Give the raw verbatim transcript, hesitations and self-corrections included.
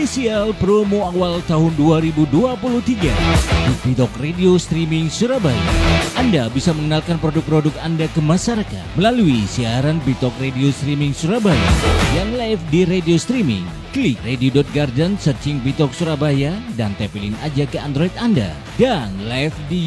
spesial promo awal tahun dua ribu dua puluh tiga di Bitok Radio Streaming Surabaya. Anda bisa mengenalkan produk-produk Anda ke masyarakat melalui siaran Bitok Radio Streaming Surabaya yang live di radio streaming. Klik radio dot garden, searching Bitok Surabaya dan tempelin aja ke Android Anda. Dan live di